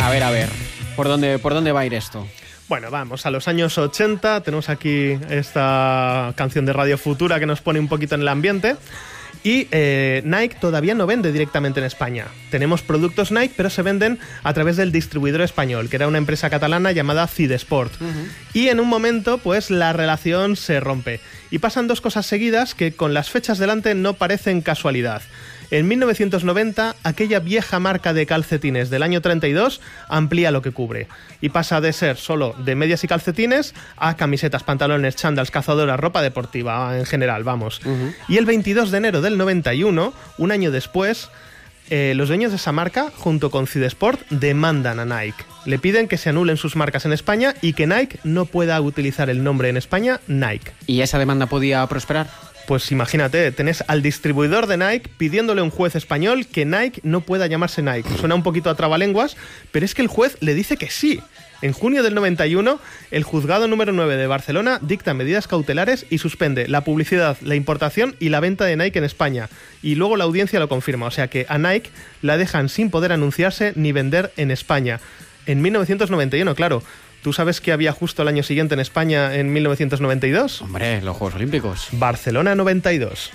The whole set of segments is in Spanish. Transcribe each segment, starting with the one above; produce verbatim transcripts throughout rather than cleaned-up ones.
A ver, a ver, ¿por dónde, por dónde va a ir esto? Bueno, vamos a los años ochenta. Tenemos aquí esta canción de Radio Futura que nos pone un poquito en el ambiente. Y eh, Nike todavía no vende directamente en España. Tenemos productos Nike, pero se venden a través del distribuidor español, que era una empresa catalana llamada Cidesport. Uh-huh. Y en un momento, pues la relación se rompe. Y pasan dos cosas seguidas que con las fechas delante no parecen casualidad. En mil novecientos noventa, aquella vieja marca de calcetines del año treinta y dos amplía lo que cubre y pasa de ser solo de medias y calcetines a camisetas, pantalones, chándals, cazadoras, ropa deportiva en general, vamos. Uh-huh. Y el veintidós de enero del noventa y uno, un año después, eh, los dueños de esa marca, junto con Cidesport, demandan a Nike. Le piden que se anulen sus marcas en España y que Nike no pueda utilizar el nombre en España Nike. ¿Y esa demanda podía prosperar? Pues imagínate, tenés al distribuidor de Nike pidiéndole a un juez español que Nike no pueda llamarse Nike. Suena un poquito a trabalenguas, pero es que el juez le dice que sí. En junio del noventa y uno, el juzgado número nueve de Barcelona dicta medidas cautelares y suspende la publicidad, la importación y la venta de Nike en España. Y luego la audiencia lo confirma, o sea que a Nike la dejan sin poder anunciarse ni vender en España. En mil novecientos noventa y uno, claro. ¿Tú sabes qué había justo el año siguiente en España en mil novecientos noventa y dos? Hombre, los Juegos Olímpicos. Barcelona noventa y dos.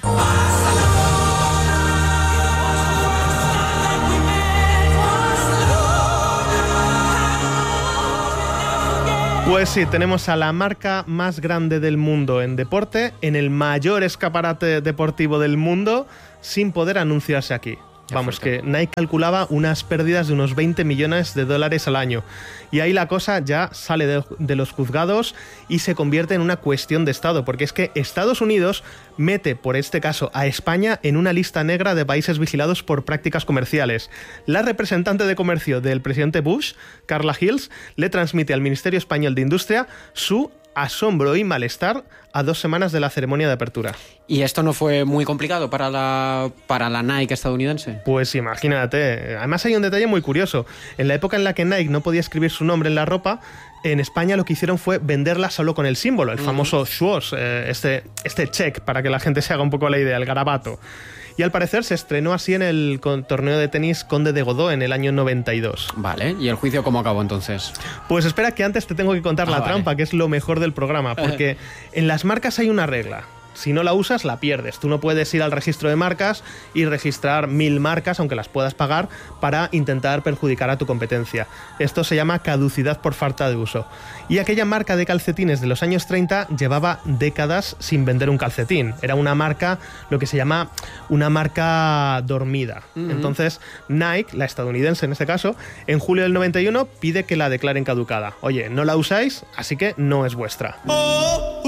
Pues sí, tenemos a la marca más grande del mundo en deporte, en el mayor escaparate deportivo del mundo, sin poder anunciarse aquí. Vamos, que Nike calculaba unas pérdidas de unos veinte millones de dólares al año. Y ahí la cosa ya sale de, de los juzgados y se convierte en una cuestión de Estado, porque es que Estados Unidos mete, por este caso, a España en una lista negra de países vigilados por prácticas comerciales. La representante de comercio del presidente Bush, Carla Hills, le transmite al Ministerio Español de Industria su asombro y malestar a dos semanas de la ceremonia de apertura. ¿Y esto no fue muy complicado para la, para la Nike estadounidense? Pues imagínate. Además hay un detalle muy curioso. En la época en la que Nike no podía escribir su nombre en la ropa, en España lo que hicieron fue venderla solo con el símbolo, el uh-huh. famoso swoosh, eh, este, este check, para que la gente se haga un poco la idea, el garabato. Y al parecer se estrenó así en el torneo de tenis Conde de Godó en el año noventa y dos. Vale, ¿y el juicio cómo acabó entonces? Pues espera que antes te tengo que contar ah, la vale. trampa, que es lo mejor del programa, porque en las marcas hay una regla. Si no la usas, la pierdes. Tú no puedes ir al registro de marcas y registrar mil marcas, aunque las puedas pagar, para intentar perjudicar a tu competencia. Esto se llama caducidad por falta de uso. Y aquella marca de calcetines de los años treinta llevaba décadas sin vender un calcetín. Era una marca, lo que se llama una marca dormida. Uh-huh. Entonces, Nike, la estadounidense en este caso, en julio del noventa y uno pide que la declaren caducada. Oye, no la usáis, así que no es vuestra. Oh.